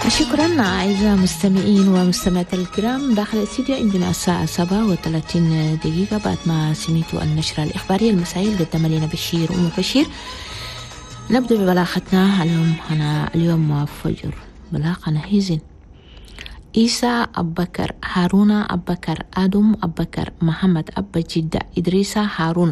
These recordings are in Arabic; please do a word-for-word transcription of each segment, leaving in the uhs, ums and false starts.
شكرا أعزائي المستمعين ومستمعات الكرام. داخل الاستديو عندنا الساعة سبعة وثلاثين دقيقة بعد ما سمعتوا النشرة الإخبارية المسائية اللي قدم لنا بشير أم بشير. نبدأ ببلاغتنا اليوم. أنا اليوم فجر بلاغنا هيزن إيسا أبكر، هارون أبكر، آدم أبكر، محمد أبا جدة، إدريس هارون،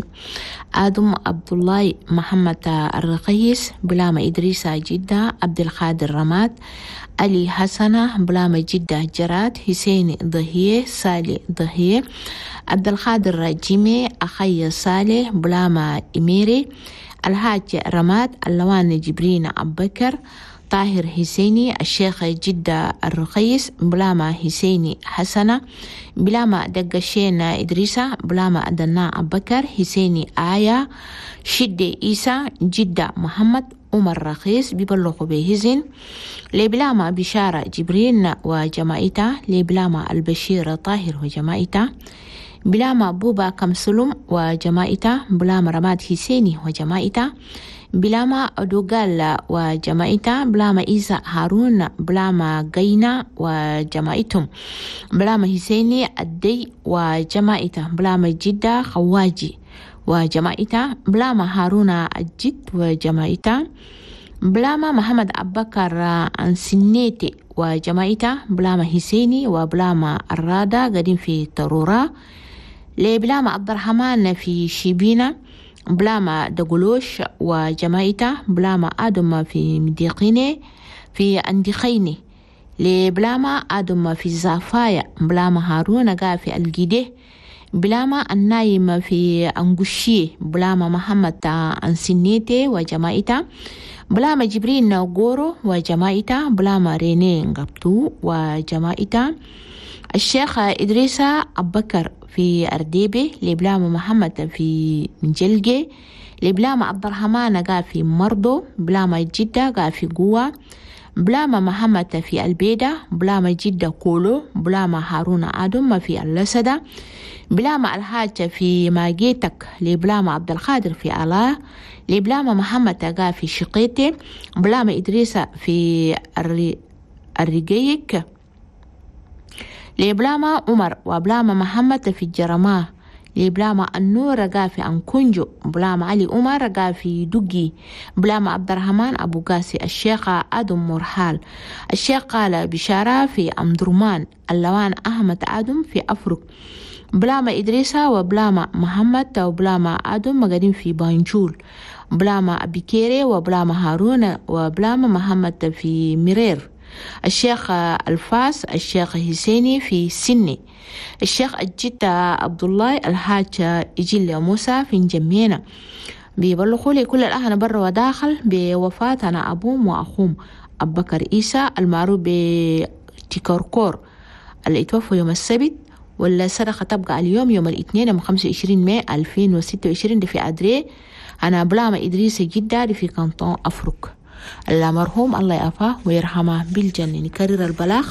آدم عبد الله، محمد الرقيس، بلام إدريس جدة، عبد القادر رماد، علي حسنة، بلام جدة جراد، حسين ضهيه، صالح ضهيه، عبد القادر جيمي، أخي صالح، بلام إميري، الحاج رماد، اللوان جبرين أبكر، طاهر حسيني، الشيخ جدة الرقيس، بلاما حسيني حسنة، بلاما دقشين إدريسة، بلاما أدنا أبكر، حسيني آية، شدة إيسى، جدة محمد، عمر رقيس ببلغوا بهزن، لبلاما بشارة جبرين وجماعته، لبلاما البشير طاهر وجماعته، بلاما بوبا كمسلم وجماعته، بلاما رماد حسيني وجماعته، بلاما أدوغال وجماعته، بلاما إيسا هارون، بلاما غينا وجماعتهم، بلاما حسيني الدي وجماعته، بلاما جدة خواجي وجماعته، بلاما هارون الجد وجماعته، بلاما محمد أبكر أنسنيتي وجماعته، بلاما حسيني وبلاما الرادة قاعدين في ترورا، لبلاما عبد الرحمن في شيبينا، بلاما دقلوش وجماعته، بلاما آدم في مديقيني في أندخيني، لبلاما آدم في الزافايا، بلاما هارون قا في الجده، بلاما النايم في أنقشيه، بلاما محمد أنسنيتي وجماعته، بلاما جبرين نوغورو وجماعته، بلاما ريني نغبتو وجماعته، الشيخ إدريس أبكر في أرديبي، لبلاما محمد في منجلجي، لبلاما عبد الرحمن قا في مرضو، بلاما جدة قا في قوة، بلاما محمد في البيدة، بلاما جدة كولو، بلاما هارون آدم في اللسدة، بلاما الحاج في ماجيتك، لبلاما عبد القادر في آلاء، لبلاما محمد قا في شقيتي، بلاما إدريس في الرقيق، لبلاما عمر وبلاما محمد في الجرماه، لبلاما النور قا في أنكونجو، بلاما علي عمر قا في دقي، بلاما عبد الرحمن أبو قاسي، الشيخ آدم مرحال، الشيخ قال بشارة في أمدرمان، اللوان أحمد آدم في أفرق، بلاما إدريسة وبلاما محمد وبلاما آدم مقادين في بانجول، بلاما أبيكيري وبلاما هارون وبلاما محمد في مرير، الشيخ الفاس، الشيخ حسيني في سني، الشيخ الجدة عبد الله، الحاج إجيل موسى في جمينة. بيبلغوا لي كل الأهل برا وداخل بوفاة أنا أبوهم وأخوهم أبكر إيسى المعروف بتكركور اللي اتوفى يوم السبت، ولا صدقة تبقى اليوم يوم الاثنين من خمسة وعشرين ماي ألفين وستة وعشرين دي في أدري. أنا بلاما إدريس جدة دي في كانطون أفرق. المرحوم الله يعفاه ويرحمه بالجنة. نكرر البلاغ: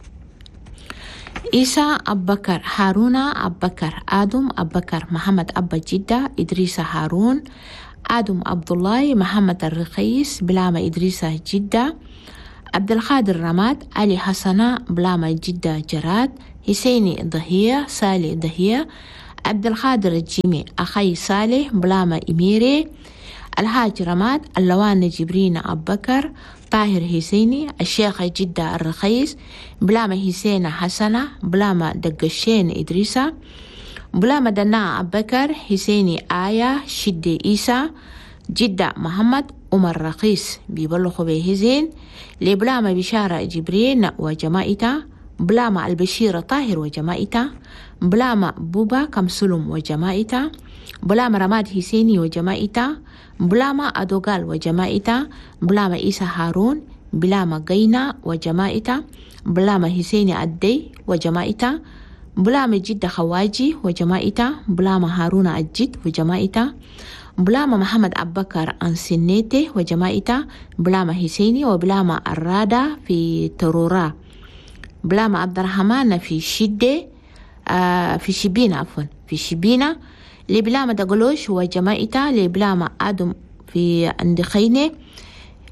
إيسى أبكر، هارون أبكر، آدم أبكر، محمد أبا جدة، إدريس هارون، آدم عبد الله، محمد الرقيس، بلاما إدريس جدة، عبد القادر رماد، علي حسنة، بلاما جدة جراد، حسيني ضهية، صالح ضهية، عبد القادر جيمي، أخي صالح، بلاما إميري، الحاج رماد، اللوان جبرين أبكر، طاهر حسيني، الشيخ جدة الرقيس، بلاما حسين حسنة، بلاما دقشين إدريسة، بلاما دنا أبكر، حسيني آية، شدة إيسى، جدة محمد، عمر رقيس بيبلغوا بهزين، لبلاما بشارة جبرين وجماعته، بلاما البشير طاهر وجماعته، بلاما بوبا كمسلم وجماعته، بلاما رماد حسيني وجماعته، بلاما أدوغال وجماعته، بلاما إيسا هارون، بلاما غينا وجماعته، بلاما حسيني الدي وجماعته، بلاما جدة خواجي وجماعته، بلاما هارون الجد وجماعته، بلاما محمد أبكر أنسنيتي وجماعته، بلاما حسيني وبلاما الرادة في ترورا، بلاما عبد الرحمن في شدة آه في شبينة عفوا في شبينة، لبلاما دقلوش وجماعته، لبلاما آدم في أندخيني،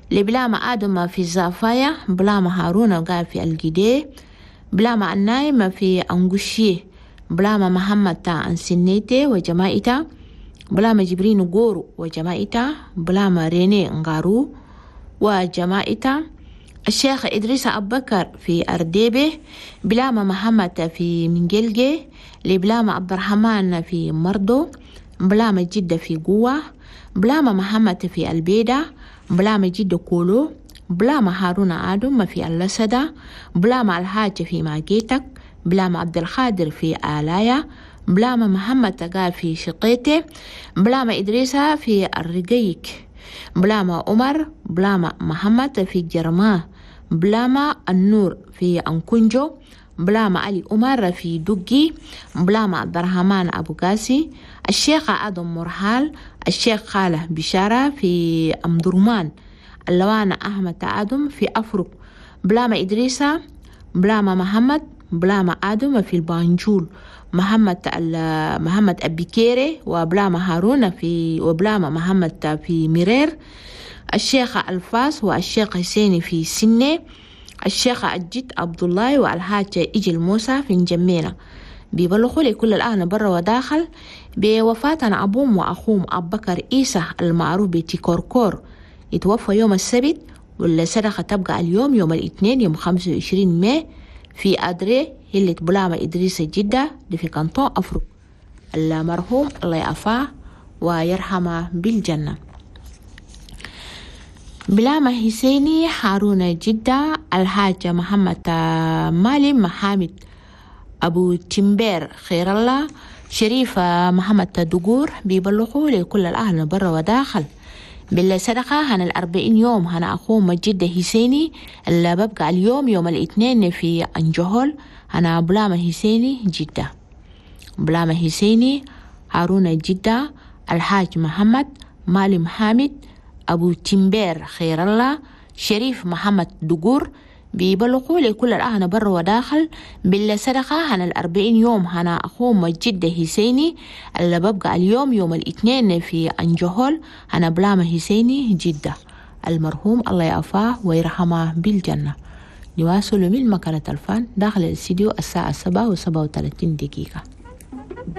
لبلامة آدم في الزافاية، بلامة هارون قال في القديه، بلامة النايم في أنقشيه، بلامة محمد تا أنسنيتي وجمائتا، بلامة جبرين غورو وجمائتا، بلامة ريني نغارو وجمائتا، الشيخ إدريس أبو بكر في أرديبه، بلامة محمد في منجلجي، لبلامة عبد الرحمن في مردو، بلامة جدة في قوة، بلامة محمد في البيدة، بلامة جدة كولو، بلامة هارون آدم في اللسدة، بلامة الحاج في ماجيتك، بلامة عبد الخادر في آلايا، بلامة محمد تقال في شقيته، بلامة إدريسة في الرقيك، بلامة عمر، بلامة محمد في جرماه، بلامة النور في أنكونجو، بلامة علي عمر في دقي، بلامة عبد الرحمن أبو قاسي، الشيخ آدم مرحال، الشيخ خالة بشارة في أمدرمان، اللوانة أحمد آدم في أفرق، بلامة إدريسة، بلامة محمد، بلامة آدم في البانجول، محمد محمد أبيكيري، وبلامة هارون في وبلامة محمد في مرير، الشيخ الفاس والشيخ حسيني في سنة، الشيخ الجد عبد الله والحاج إجل موسى في نجمينة. بيبلغوا لكل الآن برا وداخل بوفاة أبوهم وأخوهم أبو بكر إيسى المعروف بتيكوركور، يتوفى يوم السبت، والصدقة تبقى اليوم يوم الاثنين يوم خمسة وعشرين ماي في أدري هلة بلامة إدريس جدة دي في كانتون أفرق. المرحوم الله يعفاه ويرحمه بالجنة. بلامة حسيني هارون جدة، الحاج محمد مالم محامد أبو تمبير خير الله، شريف محمد دقور، بيبلغوا لكل الأهل برا وداخل بالصدقة هنا الأربعين يوم. هنا أخوهم جدة حسيني اللي ببقى اليوم يوم الاثنين في أنجهول، هنا بلامة حسيني جدة، بلامة حسيني هارون جدة، الحاج محمد مالم حامد أبو تمبير خير الله، شريف محمد دقور، بيبلغوا لكل الأهل برا وداخل بالصدقة هنا الأربعين يوم. هنا أخوهم جدة حسيني اللي ببقى اليوم يوم الاثنين في أنجهول، هنا بلامة حسيني جدة. المرحوم الله يعفاه ويرحمه بالجنة. نواصل من مكانة الفن داخل الاستديو الساعة سبعة وسبعة وثلاثين دقيقة.